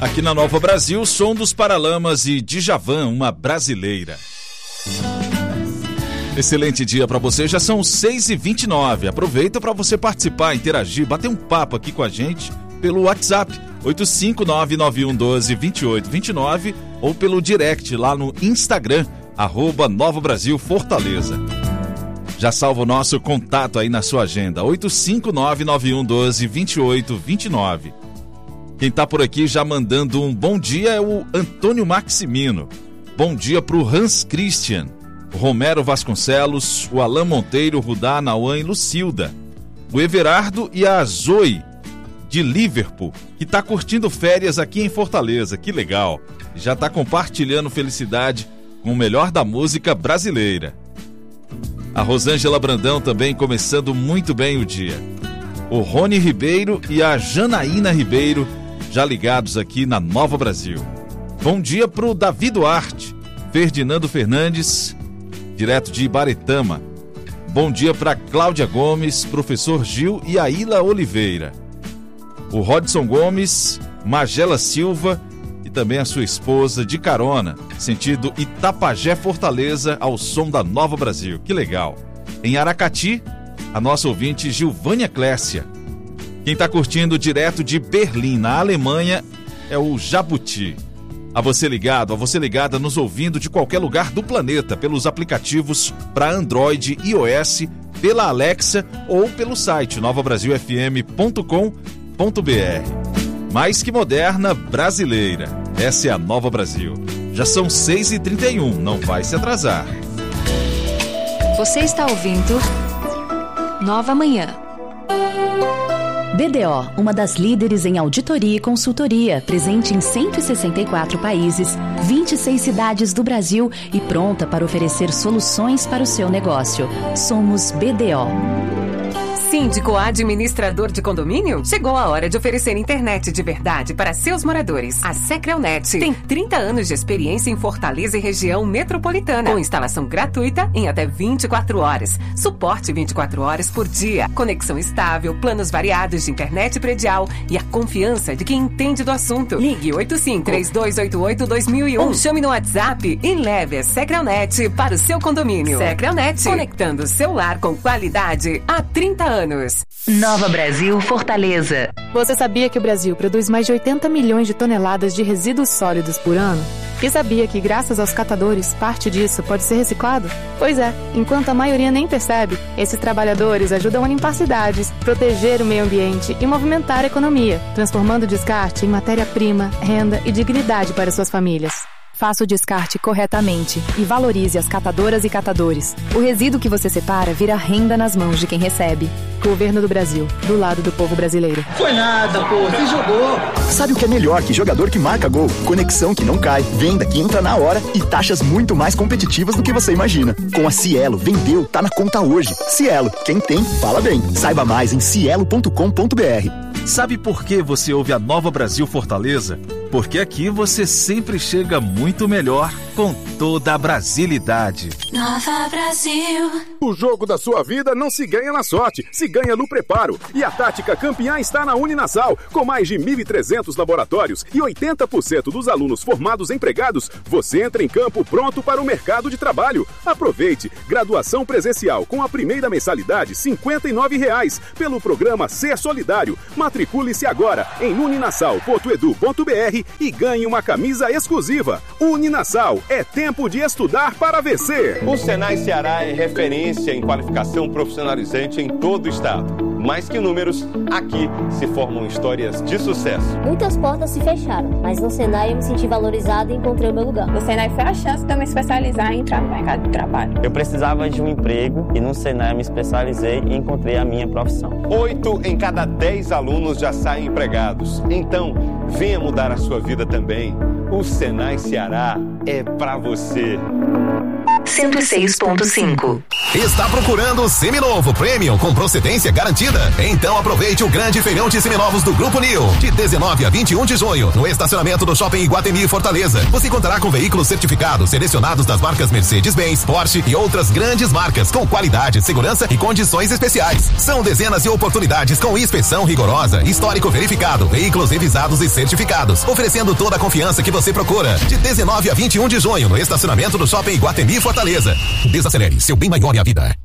Aqui na Nova Brasil, som dos Paralamas e Djavan, uma brasileira. Excelente dia para você, já são 6h29. Aproveita para você participar, interagir, bater um papo aqui com a gente pelo WhatsApp 85991122829 ou pelo direct lá no Instagram, @Nova Brasil Fortaleza. Já salva o nosso contato aí na sua agenda, 85991122829. Quem tá por aqui já mandando um bom dia é o Antônio Maximino. Bom dia pro Hans Christian, Romero Vasconcelos, o Alain Monteiro, Rudá, Nauã e Lucilda. O Everardo e a Zoe, de Liverpool, que tá curtindo férias aqui em Fortaleza. Que legal! Já tá compartilhando felicidade com o melhor da música brasileira. A Rosângela Brandão também começando muito bem o dia. O Rony Ribeiro e a Janaína Ribeiro já ligados aqui na Nova Brasil. Bom dia pro Davi Duarte, Ferdinando Fernandes, direto de Ibaretama. Bom dia para Cláudia Gomes, Professor Gil e a Ila Oliveira. O Rodson Gomes, Magela Silva e também a sua esposa de carona, sentido Itapajé Fortaleza, ao som da Nova Brasil. Que legal! Em Aracati, a nossa ouvinte Gilvânia Clécia. Quem está curtindo direto de Berlim, na Alemanha, é o Jabuti. A você ligado, a você ligada, nos ouvindo de qualquer lugar do planeta, pelos aplicativos para Android e iOS, pela Alexa ou pelo site novabrasilfm.com.br. Mais que moderna, brasileira. Essa é a Nova Brasil. Já são 6h31, não vai se atrasar. Você está ouvindo Nova Manhã. BDO, uma das líderes em auditoria e consultoria, presente em 164 países, 26 cidades do Brasil e pronta para oferecer soluções para o seu negócio. Somos BDO. Síndico administrador de condomínio? Chegou a hora de oferecer internet de verdade para seus moradores. A Secrelnet tem 30 anos de experiência em Fortaleza e região metropolitana, com instalação gratuita em até 24 horas, suporte 24 horas por dia, conexão estável, planos variados de internet predial e a confiança de quem entende do assunto. Ligue 85-3288-2001 ou chame no WhatsApp e leve a Secrelnet para o seu condomínio. Secrelnet, conectando o seu lar com qualidade há 30 anos. Nova Brasil Fortaleza. Você sabia que o Brasil produz mais de 80 milhões de toneladas de resíduos sólidos por ano? E sabia que, graças aos catadores, parte disso pode ser reciclado? Pois é, enquanto a maioria nem percebe, esses trabalhadores ajudam a limpar cidades, proteger o meio ambiente e movimentar a economia, transformando o descarte em matéria-prima, renda e dignidade para suas famílias. Faça o descarte corretamente e valorize as catadoras e catadores. O resíduo que você separa vira renda nas mãos de quem recebe. Governo do Brasil, do lado do povo brasileiro. Foi nada, pô, você jogou. Sabe o que é melhor que jogador que marca gol? Conexão que não cai, venda que entra na hora e taxas muito mais competitivas do que você imagina. Com a Cielo, vendeu, tá na conta hoje. Cielo, quem tem, fala bem. Saiba mais em cielo.com.br. Sabe por que você ouve a Nova Brasil Fortaleza? Porque aqui você sempre chega muito melhor com toda a brasilidade. Nova Brasil. O jogo da sua vida não se ganha na sorte, se ganha no preparo. E a tática campeã está na Uninasal. Com mais de 1.300 laboratórios e 80% dos alunos formados empregados, você entra em campo pronto para o mercado de trabalho. Aproveite. Graduação presencial com a primeira mensalidade R$ 59,00 pelo programa Ser Solidário. Matricule-se agora em uninasal.edu.br e ganhe uma camisa exclusiva. Uninasal, é tempo de estudar para vencer. O Senai Ceará é referência em qualificação profissionalizante em todo o estado. Mais que números, aqui se formam histórias de sucesso. Muitas portas se fecharam, mas no Senai eu me senti valorizado e encontrei o meu lugar. No Senai foi a chance de eu me especializar e entrar no mercado de trabalho. Eu precisava de um emprego e no Senai eu me especializei e encontrei a minha profissão. 8 em cada 10 alunos já saem empregados. Então, venha mudar a sua vida também. O Senai Ceará é pra você. 106.5. Está procurando seminovo Premium com procedência garantida? Então aproveite o grande feirão de seminovos do Grupo Nil, de 19 a 21 de junho, no estacionamento do Shopping Iguatemi Fortaleza. Você contará com veículos certificados, selecionados das marcas Mercedes-Benz, Porsche e outras grandes marcas, com qualidade, segurança e condições especiais. São dezenas de oportunidades com inspeção rigorosa, histórico verificado, veículos revisados e certificados, oferecendo toda a confiança que você procura. De 19 a 21 de junho, no estacionamento do Shopping Iguatemi Fortaleza. Desacelere, seu bem maior é a vida.